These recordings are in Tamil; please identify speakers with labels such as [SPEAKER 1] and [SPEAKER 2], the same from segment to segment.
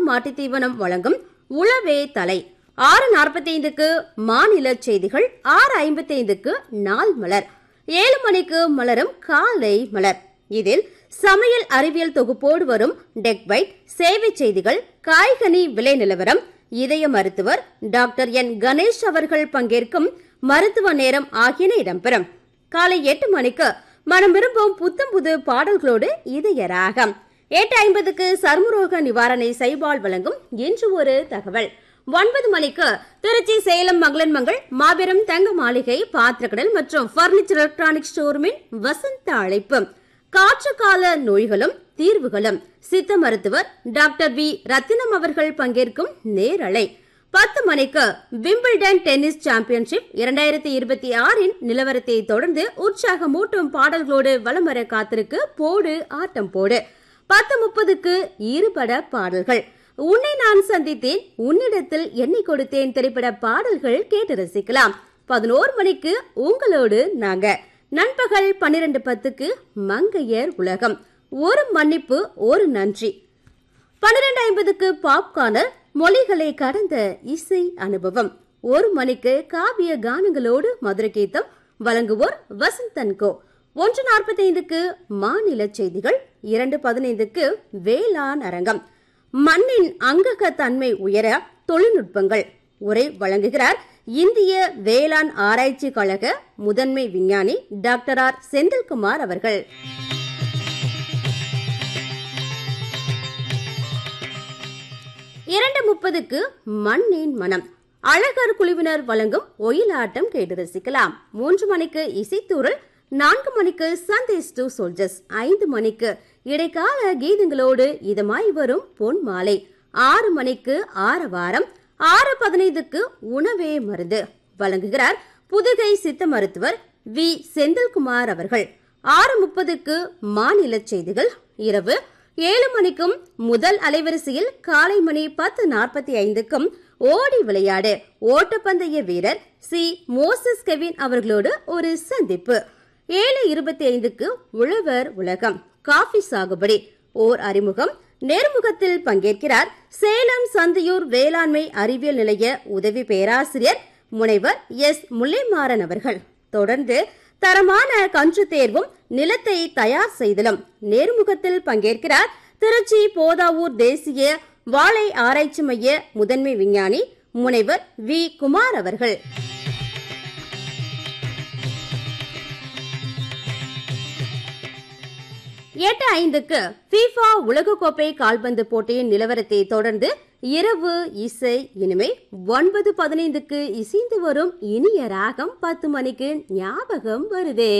[SPEAKER 1] மாட்டுத் தீவனம் வழங்கும் உளவே தலை. 6:45க்கு மாநில செய்திகள். 6:55க்கு நாள் மலர். 7 மணிக்கு மலரும் காலை மலர். இதில் சமையல் அறிவியல் தொகுப்போடு வரும் டெக் பைட், சேவை செய்திகள், காய்கனி விலை நிலவரம், இதய மருத்துவர் டாக்டர் என் கணேஷ் அவர்கள் பங்கேற்கும் மருத்துவ நேரம் ஆகியன இடம்பெறும். காலை 8 மணிக்கு மனம் விரும்பும் புத்தம் புது பாடல்களோடு இதய ராகம். 8:50க்கு சர்மரோக நிவாரணை சைபால் வழங்கும் இன்று ஒரு தகவல். 9 மணிக்கு திருச்சி சேலம் மங்களன் மங்கள் மாபெரும் தங்க மாளிகை பாத்திரக்கடல் மற்றும் பர்னிச்சர் எலக்ட்ரானிக் ஸ்டோர்மின் வசந்த அழைப்பு. காற்று கால நோய்களும் தீர்வுகளும் சித்த மருத்துவர் டாக்டர் வி ரத்தினம் அவர்கள் பங்கேற்கும் நேரலை. 10 மணிக்கு விம்பிள்டன் டென்னிஸ் சாம்பியன்ஷிப் 2026 நிலவரத்தை தொடர்ந்து உற்சாகமூட்டும் பாடல்களோடு வலம் வர காத்திருக்கு போடு ஆட்டம் போடு. 10:30க்கு இருபட பாடல்கள். உன்னை நான் சந்தித்தேன், உன்னிடத்தில் என்னை கொடுத்தேன் திரைப்பட பாடல்கள் கேட்டு ரசிக்கலாம். 11 மணிக்கு உங்களோடு நாங்க. நண்பகல் 12:10க்கு மங்கையர் உலகம். ஒரு மன்னிப்பு ஒரு நன்றி. 12:50க்கு பாப்கார்னர், மொழிகளை கடந்த இசை அனுபவம். 1 மணிக்கு காவிய கானங்களோடு மதுரை கீதம் வழங்குவோர் வசந்தன் கோ. 1:45க்கு மாநில செய்திகள். 2:15க்கு வேளாண் அரங்கம். மண்ணின் அங்கக தன்மை உயர தொழில்நுட்பங்கள் உரை வழங்குகிறார் இந்திய வேளாண் ஆராய்ச்சி கழக முதன்மை விஞ்ஞானி டாக்டர் ஆர் செந்தில்குமார் அவர்கள். 2:30க்கு மண்ணின் மனம், அழகர் குழுவினர் வழங்கும் ஒயிலாட்டம் கேட்டு ரசிக்கலாம். 3 மணிக்கு இசைத்தூரல். 4 மணிக்கு சந்தேஷ் டு சோல்ஜர்ஸ். 5 மணிக்கு இடைக்கால கீதங்களோடு இதமாய் வரும் பொன் மாலை. 6 மணிக்கு ஆரவாரம். 6:15க்கு உணவே மருந்து வழங்குகிறார் புதுகை சித்த மருத்துவர் வி செந்தில்குமார் அவர்கள். 6:30க்கு மாநில செய்திகள். இரவு 7 மணிக்கும் முதல் அலைவரிசையில் காலை மணி 10:45க்கும் ஓடி விளையாடு ஓட்டப்பந்தய வீரர் சி மோசஸ் கெவின் அவர்களோடு ஒரு சந்திப்பு. 7:25க்கு உழவர் உலகம், காஃபி சாகுபடி ஓர் அறிமுகம். நேர்முகத்தில் பங்கேற்கிறார் சேலம் சந்தியூர் வேளாண்மை அறிவியல் நிலைய உதவி பேராசிரியர் முனைவர் எஸ் முல்லைமாறன் அவர்கள். தொடர்ந்து தரமான கன்று தேர்வும் நிலத்தை தயார் செய்தலும். நேர்முகத்தில் பங்கேற்கிறார் திருச்சி போதாவூர் தேசிய வாழை ஆராய்ச்சி மைய முதன்மை விஞ்ஞானி முனைவர் வி குமார் அவர்கள். எட்டு 5க்கு FIFA உலகக்கோப்பை கால்பந்து போட்டியின் நிலவரத்தை தொடர்ந்து இரவு இசை இனிமை. 9:15க்கு இசைந்து வரும் இனிய ராகம். 10 மணிக்கு ஞாபகம் வருதே.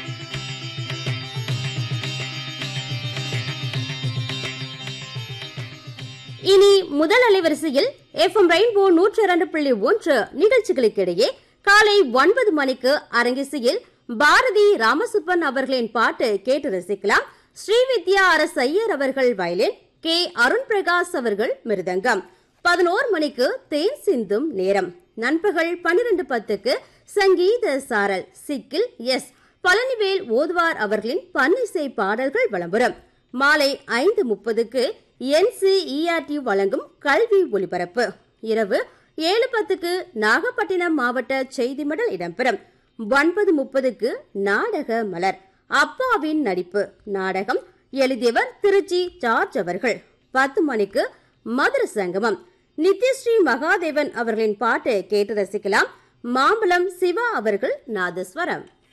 [SPEAKER 1] இனி முதல் அலைவரிசையில் FM ரெயின்போ 102.1 நிகழ்ச்சிகளுக்கிடையே காலை 9 மணிக்கு அரங்கிசையில் பாரதி ராமசுப்பன் அவர்களின் பாட்டு கேட்டு ரசிக்கலாம். ஸ்ரீவித்யா அரசு ஐயர் அவர்கள் வயலின், கே அருண் பிரகாஷ் அவர்கள் மிருதங்கம். 11 மணிக்கு தேன் சிந்தும் நேரம். நண்பகல் 12:10க்கு சங்கீத சாரல் சிக்கில் எஸ் பழனிவேல் ஓதுவார் அவர்களின் பன்னிசை பாடல்கள் விளம்பரம். மாலை 5:30க்கு NCERT வழங்கும் கல்வி ஒலிபரப்பு. இரவு 7:10க்கு நாகப்பட்டினம் மாவட்ட செய்தி மடல் இடம்பெறும். 9:30க்கு நாடக மலர், அப்பாவின் நடிப்பு நாடகம் எழுதியவர் திருச்சி ஜார்ஜ் அவர்கள். 10 மணிக்கு மதுர சங்கமம், நித்யஸ்ரீ மகாதேவன் அவர்களின் பாட்டு கேட்டு ரசிக்கலாம். மாம்பலம் சிவா அவர்கள் நாதஸ்வரம்.